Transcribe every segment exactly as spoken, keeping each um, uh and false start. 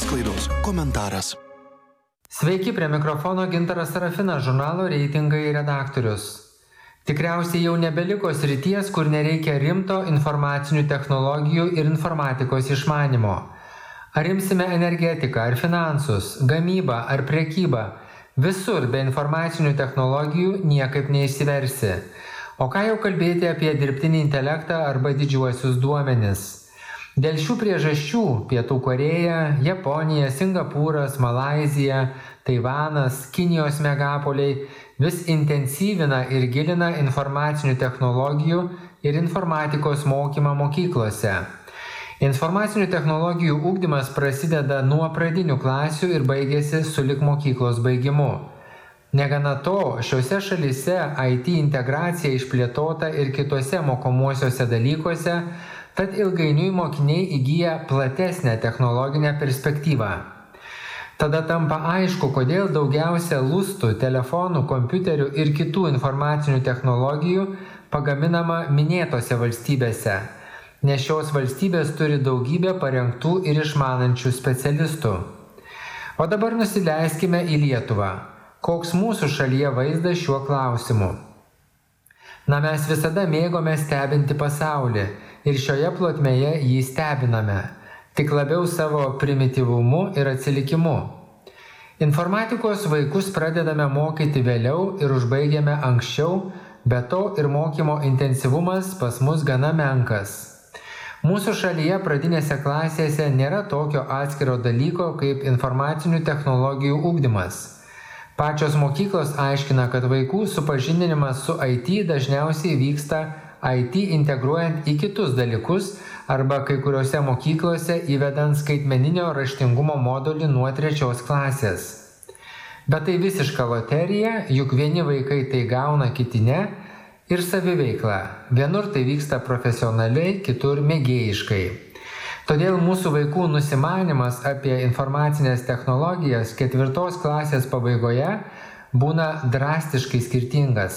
žiniasklaidos komentaras. Sveiki, prie mikrofono Gintaras Sarafinas, žurnalo Reitingai redaktorius. Tikriausiai jau nebeliko srities, kur nereikia rimto informacinių technologijų ir informatikos išmanimo. Ar imsime energetiką, ar finansus, gamybą, ar prekybą, visur be informacinių technologijų niekaip neišsiversi. O ką jau kalbėti apie dirbtinį intelektą arba didžiuosius duomenis. Dėl šių priežasčių Pietų Korėja, Japonija, Singapūras, Malaizija, Taivanas, Kinijos megapoliai vis intensyvina ir gilina informacinių technologijų ir informatikos mokymą mokyklose. Informacinių technologijų ugdymas prasideda nuo pradinių klasių ir baigėsi sulig mokyklos baigimu. Negana to, šiuose šalyse I T integracija išplėtota ir kitose mokomuosiuose dalykuose, tad ilgainiui mokiniai įgyja platesnę technologinę perspektyvą. Tada tampa aišku, kodėl daugiausia lustų, telefonų, kompiuterių ir kitų informacinių technologijų pagaminama minėtose valstybėse, nes šios valstybės turi daugybę parengtų ir išmanančių specialistų. O dabar nusileiskime į Lietuvą. Koks mūsų šalyje vaizdas šiuo klausimu? Na, mes visada mėgome stebinti pasaulį ir šioje plotmėje jį stebiname, tik labiau savo primityvumu ir atsilikimu. Informatikos vaikus pradedame mokyti vėliau ir užbaigiame anksčiau, be to ir mokymo intensyvumas pas mus gana menkas. Mūsų šalyje pradinėse klasėse nėra tokio atskiro dalyko kaip informacinių technologijų ugdymas. Pačios mokyklos aiškina, kad vaikų supažindinimas su I T dažniausiai vyksta I T integruojant į kitus dalykus arba kai kuriuose mokyklose įvedant skaitmeninio raštingumo modulį nuo trečios klasės. Bet tai visiška loterija, juk vieni vaikai tai gauna, kiti ne, ir saviveikla. Vienur tai vyksta profesionaliai, kitur mėgėjiškai. Todėl mūsų vaikų nusimanimas apie informacinės technologijas ketvirtos klasės pabaigoje būna drastiškai skirtingas.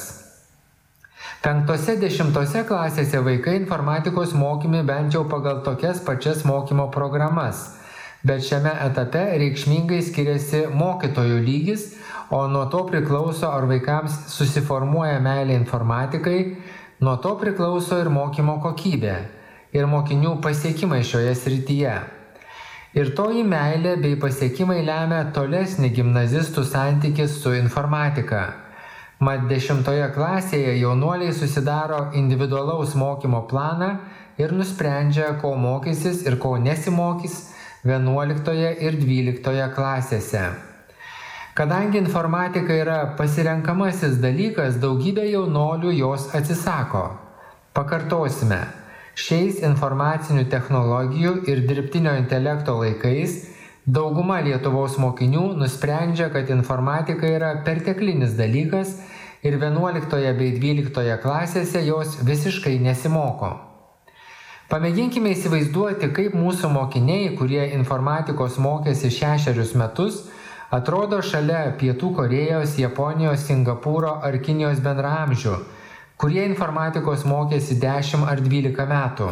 Penktose dešimtose klasėse vaikai informatikos mokymi bent jau pagal tokias pačias mokymo programas, bet šiame etape reikšmingai skiriasi mokytojų lygis, o nuo to priklauso, ar vaikams susiformuoja meilė informatikai, nuo to priklauso ir mokymo kokybė ir mokinių pasiekimai šioje srityje. Ir toji meilė bei pasiekimai lemia tolesnį gimnazistų santykį su informatika. Mat dešimtoje klasėje jaunuoliai susidaro individualaus mokymo planą ir nusprendžia, ko mokysis ir ko nesimokys vienuoliktoje ir dvyliktoje klasėse. Kadangi informatika yra pasirenkamasis dalykas, daugybė jaunuolių jos atsisako. Pakartosime. Šiais informacinių technologijų ir dirbtinio intelekto laikais dauguma Lietuvos mokinių nusprendžia, kad informatika yra perteklinis dalykas ir vienuoliktoje bei dvyliktoje klasėse jos visiškai nesimoko. Pamėginkime įsivaizduoti, kaip mūsų mokiniai, kurie informatikos mokėsi šešerius metus, atrodo šalia Pietų Korėjos, Japonijos, Singapūro ar Kinijos bendraamžių, kurie informatikos mokėsi dešimt ar dvylika metų.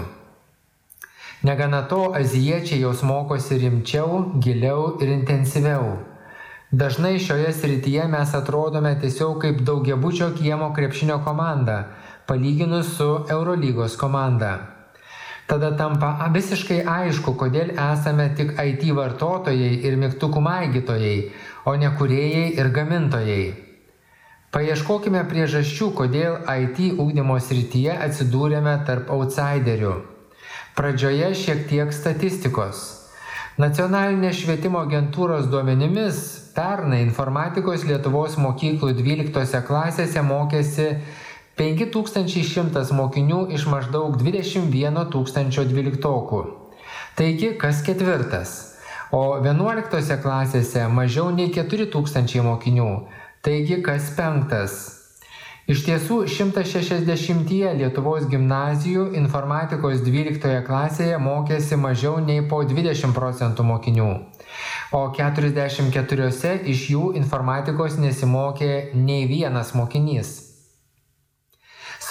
Negana to, azijiečiai jos mokosi rimčiau, giliau ir intensyviau. Dažnai šioje srityje mes atrodome tiesiog kaip daugiabučio kiemo krepšinio komanda, palyginus su Eurolygos komanda. Tada tampa visiškai aišku, kodėl esame tik I T vartotojai ir mygtukų maigytojai, o ne kūrėjai ir gamintojai. Paieškokime priežasčių, kodėl I T ugdymo srityje atsidūrėme tarp outsiderių. Pradžioje šiek tiek statistikos. Nacionalinės švietimo agentūros duomenimis pernai informatikos Lietuvos mokyklų dvyliktose klasėse mokėsi penki tūkstančiai šimtas mokinių iš maždaug dvidešimt vieno tūkstančio dvyliktokų. Taigi kas ketvirtas. O vienuoliktose klasėse mažiau nei keturi tūkstančiai mokinių. Taigi kas penktas. Iš tiesų, šimtas šešiasdešimtyje Lietuvos gimnazijų informatikos dvyliktoje klasėje mokėsi mažiau nei po dvidešimt procentų mokinių, o keturiasdešimt keturiose iš jų informatikos nesimokė nei vienas mokinys.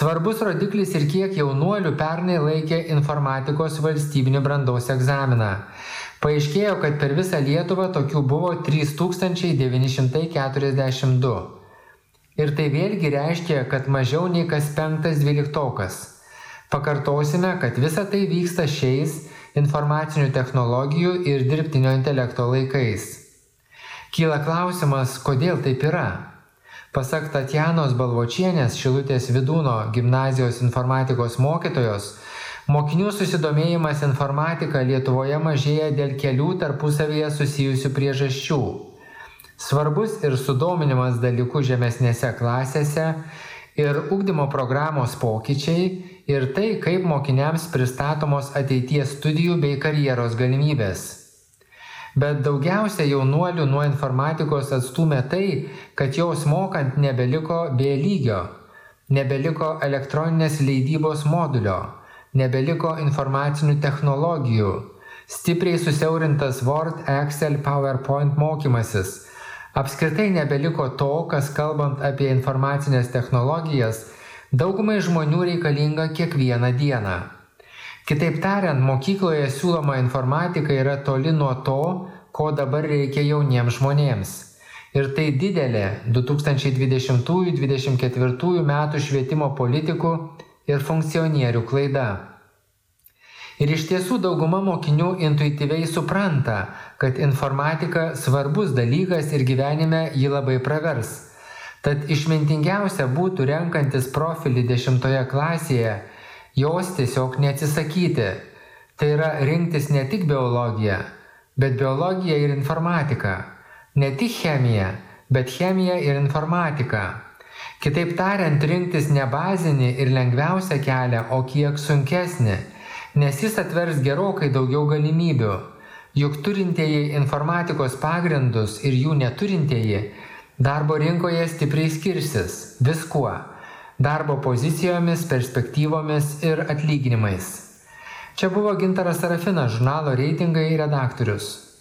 Svarbus rodiklis ir kiek jaunuolių pernai laikė informatikos valstybinį brandos egzaminą. Paaiškėjo, kad per visą Lietuvą tokių buvo trys tūkstančiai devyni šimtai keturiasdešimt du. Ir tai vėlgi reiškia, kad mažiau nei kas penktas dvyliktokas. Pakartosime, kad visa tai vyksta šiais informacinių technologijų ir dirbtinio intelekto laikais. Kyla klausimas, kodėl taip yra? Pasak Tatjanos Balvočienės, Šilutės Vidūno gimnazijos informatikos mokytojos, mokinių susidomėjimas informatika Lietuvoje mažėja dėl kelių tarpusavyje susijusių priežasčių. Svarbus ir sudominimas dalykų žemesnėse klasėse ir ugdymo programos pokyčiai ir tai, kaip mokiniams pristatomos ateities studijų bei karjeros galimybės. Bet daugiausia jaunuolių nuo informatikos atstūmė tai, kad jos mokant nebeliko B lygio, nebeliko elektroninės leidybos modulio, nebeliko informacinių technologijų, stipriai susiaurintas Word, Excel, PowerPoint mokymasis. Apskritai nebeliko to, kas kalbant apie informacinės technologijas, daugumai žmonių reikalinga kiekvieną dieną. Kitaip tariant, mokykloje siūloma informatika yra toli nuo to, ko dabar reikia jauniems žmonėms. Ir tai didelė du tūkstančiai dvidešimtųjų dvidešimt ketvirtųjų metų švietimo politikų ir funkcionierių klaida. Ir iš tiesų dauguma mokinių intuityviai supranta, kad informatika svarbus dalykas ir gyvenime jį labai pravers. Tad išmintingiausia būtų renkantis profilį dešimtoje klasėje, jos tiesiog neatsisakyti. Tai yra rinktis ne tik biologiją, bet biologiją ir informatiką. Ne tik chemiją, bet chemiją ir informatiką. Kitaip tariant, rinktis ne bazinį ir lengviausią kelią, o kiek sunkesnį, nes jis atvers gerokai daugiau galimybių. Juk turintieji informatikos pagrindus ir jų neturintieji darbo rinkoje stipriai skirsis viskuo. Darbo pozicijomis, perspektyvomis ir atlyginimais. Čia buvo Gintaras Sarafinas, žurnalo Reitingai redaktorius.